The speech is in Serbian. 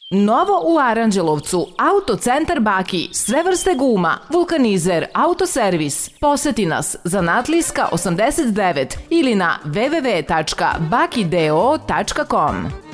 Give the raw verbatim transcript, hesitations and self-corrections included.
Novo u Aranđelovcu, Autocentar Baki, sve vrste guma, vulkanizer, autoservis. Poseti nas, Zanatlijska osamdeset devet ili na w w w tačka bakideo tačka com.